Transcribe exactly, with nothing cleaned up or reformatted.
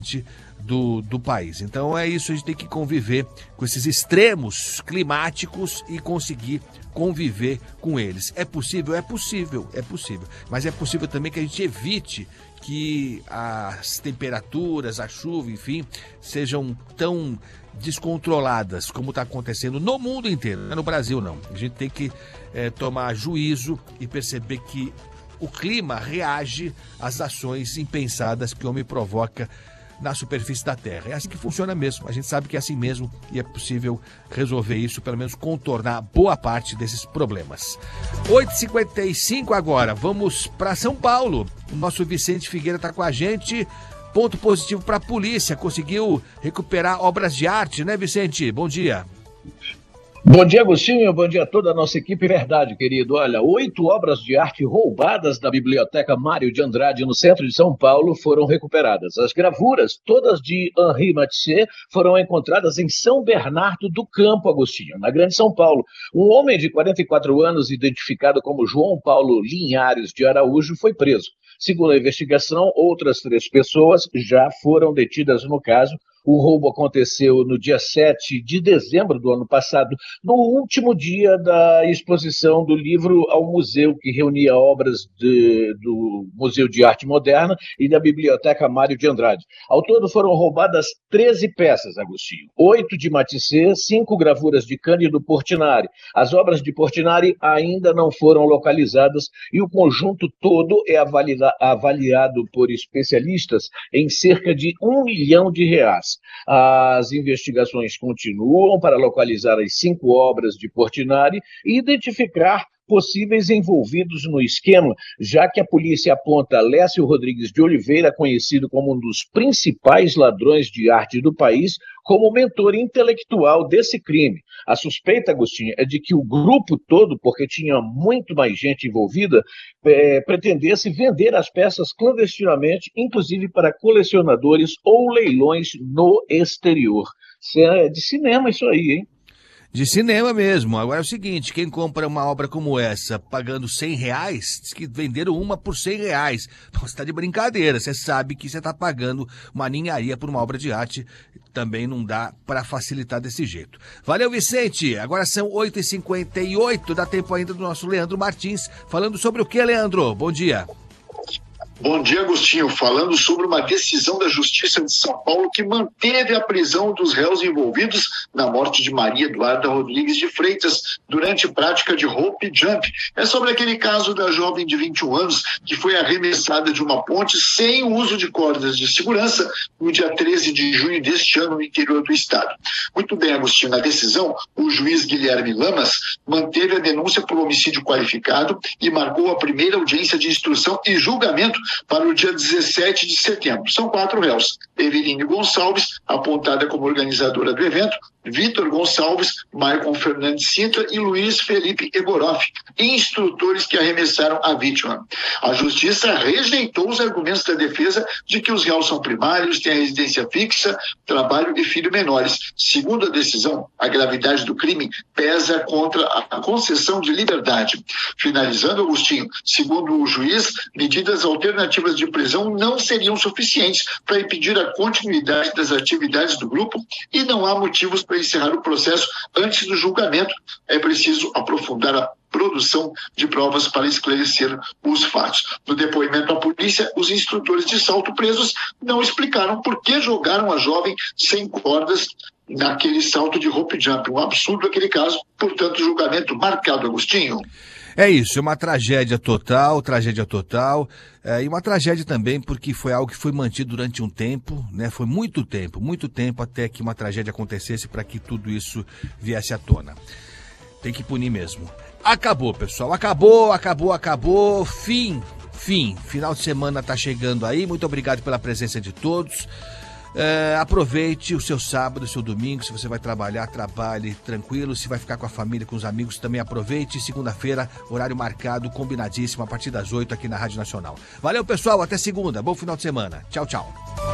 Do, do país. Então é isso, a gente tem que conviver com esses extremos climáticos e conseguir conviver com eles. É possível? É possível, é possível. Mas é possível também que a gente evite que as temperaturas, a chuva, enfim, sejam tão descontroladas como está acontecendo no mundo inteiro, não é no Brasil não. A gente tem que é, tomar juízo e perceber que o clima reage às ações impensadas que o homem provoca na superfície da Terra. É assim que funciona mesmo. A gente sabe que é assim mesmo e é possível resolver isso, pelo menos contornar boa parte desses problemas. oito e cinquenta e cinco agora. Vamos para São Paulo. O nosso Vicente Figueira está com a gente. Ponto positivo para a polícia. Conseguiu recuperar obras de arte, né, Vicente? Bom dia. Bom dia, Agostinho. Bom dia a toda a nossa equipe. Verdade, querido. Olha, oito obras de arte roubadas da Biblioteca Mário de Andrade, no centro de São Paulo, foram recuperadas. As gravuras, todas de Henri Matisse, foram encontradas em São Bernardo do Campo, Agostinho, na Grande São Paulo. Um homem de quarenta e quatro anos, identificado como João Paulo Linhares de Araújo, foi preso. Segundo a investigação, outras três pessoas já foram detidas no caso. O roubo aconteceu no dia sete de dezembro do ano passado, no último dia da exposição do livro ao museu, que reunia obras de, do Museu de Arte Moderna e da Biblioteca Mário de Andrade. Ao todo foram roubadas treze peças, Agostinho. Oito de Matisse, cinco gravuras de Cândido Portinari. As obras de Portinari ainda não foram localizadas e o conjunto todo é avalia, avaliado por especialistas em cerca de um milhão de reais. As investigações continuam para localizar as cinco obras de Portinari e identificar possíveis envolvidos no esquema, já que a polícia aponta Lécio Rodrigues de Oliveira, conhecido como um dos principais ladrões de arte do país, como mentor intelectual desse crime. A suspeita, Agostinho, é de que o grupo todo, porque tinha muito mais gente envolvida, é, pretendesse vender as peças clandestinamente, inclusive para colecionadores ou leilões no exterior. Isso é de cinema isso aí, hein? De cinema mesmo. Agora é o seguinte, quem compra uma obra como essa pagando cem reais, diz que venderam uma por cem reais. Você está de brincadeira, você sabe que você está pagando uma ninharia por uma obra de arte. Também não dá para facilitar desse jeito. Valeu, Vicente. Agora são oito e cinquenta e oito, dá tempo ainda do nosso Leandro Martins. Falando sobre o que, Leandro? Bom dia. Bom dia, Agostinho. Falando sobre uma decisão da Justiça de São Paulo que manteve a prisão dos réus envolvidos na morte de Maria Eduarda Rodrigues de Freitas durante prática de rope jump. É sobre aquele caso da jovem de vinte e um anos que foi arremessada de uma ponte sem o uso de cordas de segurança no dia treze de junho deste ano no interior do estado. Muito bem, Agostinho. Na decisão, o juiz Guilherme Lamas manteve a denúncia por homicídio qualificado e marcou a primeira audiência de instrução e julgamento para o dia dezessete de setembro. São quatro réus: Eveline Gonçalves, apontada como organizadora do evento, Vitor Gonçalves, Maicon Fernandes Sintra e Luiz Felipe Egoroff, instrutores que arremessaram a vítima. A Justiça rejeitou os argumentos da defesa de que os réus são primários, têm a residência fixa, trabalho e filho menores. Segundo a decisão, a gravidade do crime pesa contra a concessão de liberdade. Finalizando, Agostinho, segundo o juiz, medidas alternativas de prisão não seriam suficientes para impedir a continuidade das atividades do grupo e não há motivos para encerrar o processo antes do julgamento. É preciso aprofundar a produção de provas para esclarecer os fatos. No depoimento à polícia, os instrutores de salto presos não explicaram por que jogaram a jovem sem cordas naquele salto de rope jump. Um absurdo aquele caso, portanto, julgamento marcado, Agostinho. É isso, é uma tragédia total, tragédia total, é, e uma tragédia também porque foi algo que foi mantido durante um tempo, né? Foi muito tempo, muito tempo até que uma tragédia acontecesse para que tudo isso viesse à tona. Tem que punir mesmo. Acabou, pessoal, acabou, acabou, acabou, fim, fim. Final de semana tá chegando aí, muito obrigado pela presença de todos. É, aproveite o seu sábado, o seu domingo. Se você vai trabalhar, trabalhe tranquilo. Se vai ficar com a família, com os amigos, também aproveite. Segunda-feira, horário marcado, combinadíssimo, a partir das oito aqui na Rádio Nacional. Valeu, pessoal, até segunda, bom final de semana. Tchau, tchau.